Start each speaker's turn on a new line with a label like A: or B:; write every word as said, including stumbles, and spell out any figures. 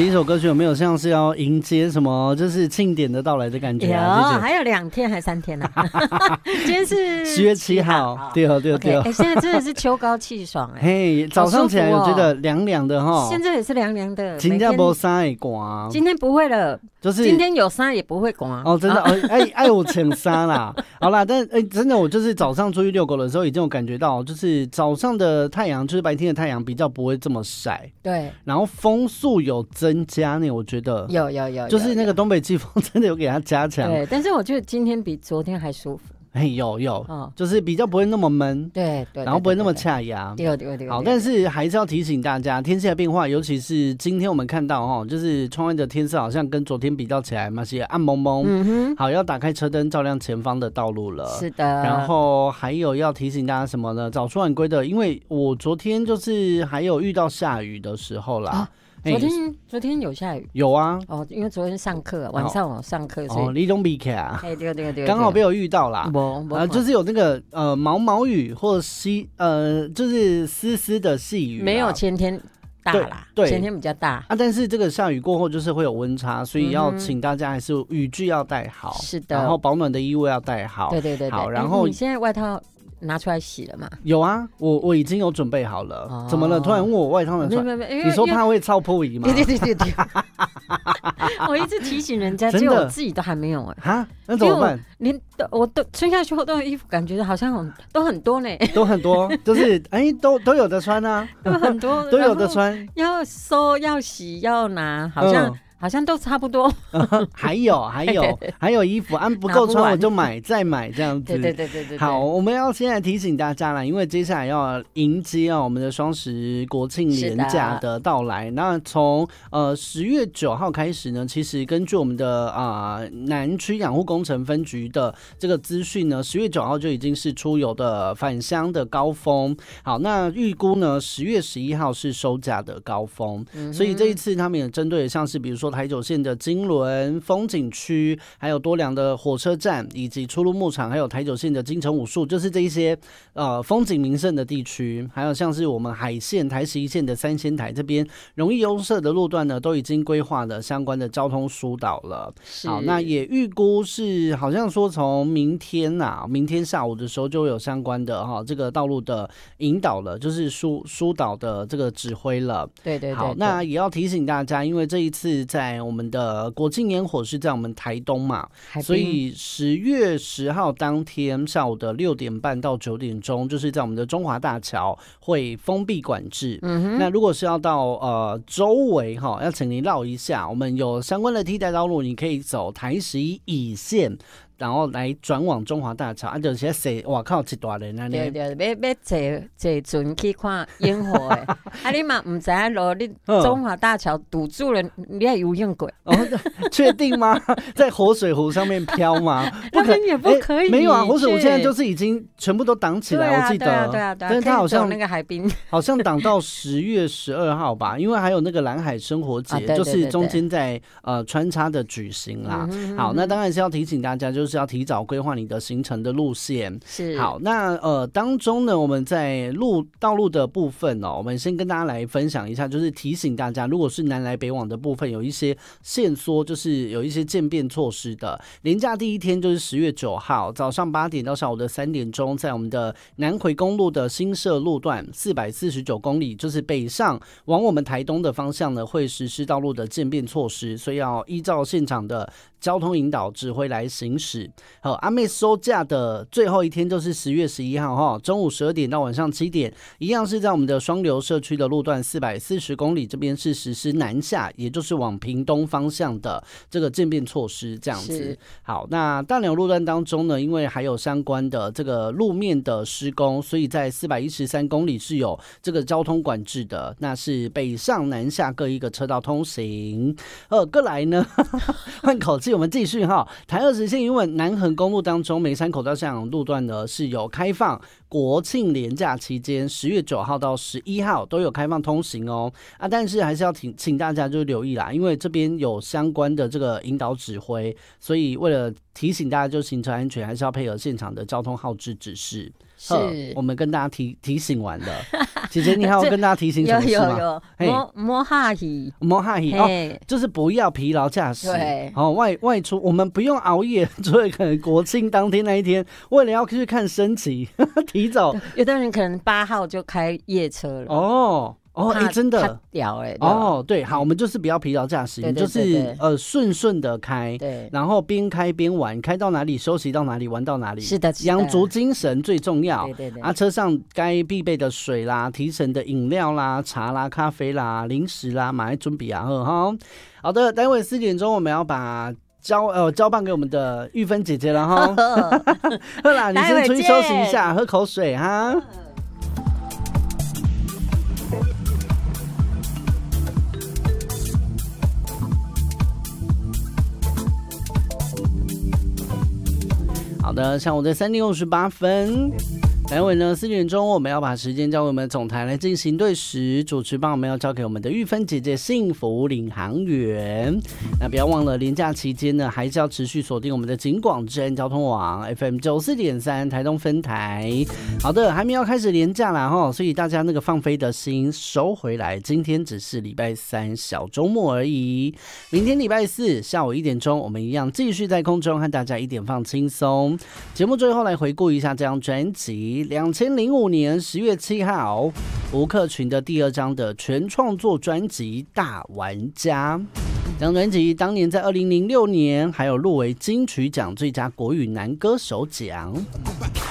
A: 起一首歌曲，有没有像是要迎接什么就是庆典的到来的感觉啊？
B: 有，还有两天还三天呢、啊。今天是
A: 十月七号，对哦对哦对哦。
B: 哎，现在真的是秋高气爽哎、
A: 欸。嘿，早上起来我觉得凉凉的哈。
B: 现在也是凉凉的。
A: 今天没衫会寒。
B: 今天不会了，就是今天有衫也不会寒。
A: 哦，真的，哎哎，我请衫啦。好啦，但哎、欸，真的，我就是早上出去遛狗的时候，已经有感觉到，就是早上的太阳，就是白天的太阳比较不会这么晒。
B: 对。
A: 然后风速有增加呢，我觉得
B: 有有 有, 有，
A: 就是那个东北季风真的有给它加强。
B: 对，但是我觉得今天比昨天还舒服。
A: 哎，有有、哦，就是比较不会那么闷，
B: 对 对, 对，
A: 然后不会那么恰牙，
B: 对对对。
A: 好，但是还是要提醒大家，天气的变化，尤其是今天我们看到哦，就是窗外的天色好像跟昨天比较起来嘛，是暗蒙蒙。嗯哼，好，要打开车灯照亮前方的道路了。
B: 是的。
A: 然后还有要提醒大家什么呢？早出晚归的，因为我昨天就是还有遇到下雨的时候啦。啊
B: 昨天、欸、昨天有下雨，
A: 有啊，
B: 哦，因为昨天上课，晚上我上课，所以
A: 哦，你都避开啊，
B: 哎，对对对，
A: 刚好被我遇到啦，呃，就是有那个呃毛毛雨或者细呃，就是丝丝的细雨，
B: 没有前天大啦，对，前天比较大
A: 啊，但是这个下雨过后就是会有温差，所以要请大家还是雨具要带好，
B: 是的，
A: 然后保暖的衣物要带好，
B: 对对对，
A: 好，然后、
B: 欸、你现在外套拿出来洗了吗？
A: 有啊，我我已经有准备好了。哦、怎么了？突然问我外套的穿，你说怕会臭破衣吗？
B: 对对对对对。我一直提醒人家，结果我自己都还没有哎、
A: 欸。哈，那怎么办？
B: 连我都春夏秋冬的衣服，感觉好像很都很多呢，
A: 都很多，就是哎、欸，都都有的穿啊，
B: 都很多，
A: 都有的穿。
B: 要收要洗要拿，好像。嗯好像都差不多、
A: 嗯，还有还有还有衣服，按、啊、不够穿我就买再买这样子。
B: 对对对对对。
A: 好，我们要先来提醒大家啦，因为接下来要迎接啊我们的双十国庆连假的到来。那从呃十月九号开始呢，其实根据我们的啊、呃、南区养护工程分局的这个资讯呢，十月九号就已经是出游的返乡的高峰。好，那预估呢十月十一号是收假的高峰、嗯，所以这一次他们也针对像是比如说台九线的金轮风景区，还有多良的火车站，以及初鹿牧场，还有台九线的金城武树，就是这一些呃风景名胜的地区，还有像是我们海线、台十一线的三仙台这边容易拥塞的路段呢，都已经规划了相关的交通疏导了。好，那也预估是好像说从明天啊，明天下午的时候就会有相关的哈、哦、这个道路的引导了，就是疏疏导的这个指挥了。
B: 对对 对, 对。
A: 好，那也要提醒大家，因为这一次在在我们的国庆烟火是在我们台东嘛，所以十月十号当天下午的六点半到九点钟，就是在我们的中华大桥会封闭管制。嗯、那如果是要到呃周围哈，要请您绕一下，我们有相关的替代道路，你可以走台十一乙线。然后来转往中华大桥，啊，就是在说，哇靠，一大人啊！
B: 对对，要要坐坐船去看烟火诶，啊，你嘛唔知影路，你中华大桥堵住了，你还游泳过？
A: 哦，确定吗？在活水湖上面飘吗？
B: 他们也不可以、欸，
A: 没有啊，活水湖现在就是已经全部都挡起来，
B: 啊、
A: 我记得，
B: 对啊对啊对啊，
A: 但是它好像
B: 那个海滨，
A: 好像挡到十月十二号吧，因为还有那个蓝海生活节，啊、对对对对就是中间在呃穿插的举行啦。嗯、好，那当然是要提醒大家，就是。是要提早规划你的行程的路线。
B: 是
A: 好，那呃当中呢，我们在路道路的部分哦，我们先跟大家来分享一下，就是提醒大家，如果是南来北往的部分，有一些限缩，就是有一些渐变措施的。连假第一天就是十月九号早上八点到下午的三点钟，在我们的南回公路的新社路段四百四十九公里，就是北上往我们台东的方向呢，会实施道路的渐变措施，所以要依照现场的交通引导指挥来行驶。好，阿妹收假的最后一天就是十月十一号哈，中午十二点到晚上七点，一样是在我们的双流社区的路段四百四十公里，这边是实施南下，也就是往屏东方向的这个渐变措施，这样子。好，那大鸟路段当中呢，因为还有相关的这个路面的施工，所以在四百一十三公里是有这个交通管制的，那是北上南下各一个车道通行。呃，过来呢，换口气，我们继续哈，台二十线因为南横公路当中梅山口到向阳路段呢是有开放，国庆连假期间十月九号到十一号都有开放通行哦啊，但是还是要请请大家就留意啦，因为这边有相关的这个引导指挥，所以为了提醒大家就行车安全，还是要配合现场的交通号志指示。
B: 是，
A: 我们跟大家提提醒完了。姐姐，你还要跟大家提醒什么事吗？
B: 有有有，摸摸哈希，
A: 摸哈希哦，就是不要疲劳驾驶。
B: 对，
A: 哦，外外出我们不用熬夜，所以可能国庆当天那一天，为了要去看升旗，提早。
B: 有的人可能八号就开夜车了。
A: 哦。哦，哎、欸，真的
B: 屌哎！
A: 哦，对，好，我们就是不要疲劳驾驶，你就是呃顺顺的开，
B: 对，
A: 然后边开边玩，开到哪里休息到哪里，玩到哪里，
B: 是的，
A: 养足精神最重要。
B: 对对对，
A: 啊，车上该必备的水啦、提神的饮料啦、茶啦、咖啡啦、零食啦，马上准备啊，喝哈。好的，待会四点钟我们要把交呃交棒给我们的玉芬姐姐了哈。喝啦，你先出去休息一下，喝口水哈。好的，像我在三点五十八分。待会呢，四点钟我们要把时间交给我们的总台来进行对时，主持棒我们要交给我们的玉芬姐姐，幸福领航员。那不要忘了，连假期间呢，还是要持续锁定我们的警广治安交通网 F M 九四点三台东分台。好的，还没有开始连假啦哈，所以大家那个放飞的心收回来。今天只是礼拜三小周末而已，明天礼拜四下午一点钟，我们一样继续在空中和大家一点放轻松。节目最后来回顾一下这张专辑。两千零五年十月七号，吴克群的第二张的全创作专辑《大玩家》。这张专辑当年在二零零六年还有入围金曲奖最佳国语男歌手奖。